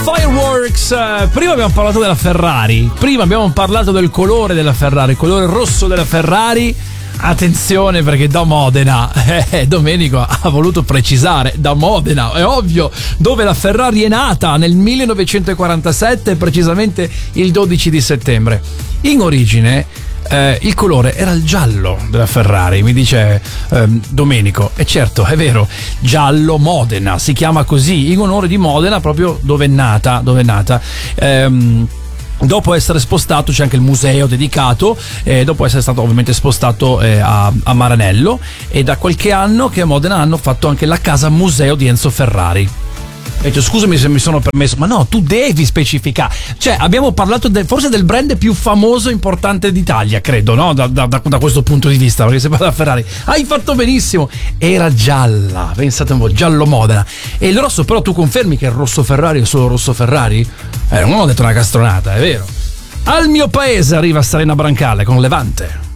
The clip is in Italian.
Fireworks. Prima abbiamo parlato della Ferrari, prima abbiamo parlato del colore della Ferrari, il colore rosso della Ferrari. Attenzione, perché da Modena, Domenico ha voluto precisare, da Modena, è ovvio, dove la Ferrari è nata nel 1947, precisamente il 12 di settembre. In origine il colore era il giallo della Ferrari, mi dice Domenico, e certo, è vero, giallo Modena, si chiama così in onore di Modena, proprio dove è nata. Dopo essere spostato, c'è anche il museo dedicato, dopo essere stato ovviamente spostato a Maranello, e da qualche anno che a Modena hanno fatto anche la casa museo di Enzo Ferrari. E dico, scusami se mi sono permesso, ma no, tu devi specificare. Cioè, abbiamo parlato forse del brand più famoso e importante d'Italia, credo, no? Da questo punto di vista, perché se parla da Ferrari, hai fatto benissimo. Era gialla, pensate un po', giallo Modena. E il rosso, però tu confermi che il rosso Ferrari è solo rosso Ferrari? Non ho detto una castronata, è vero. Al mio paese arriva Serena Brancale con Levante.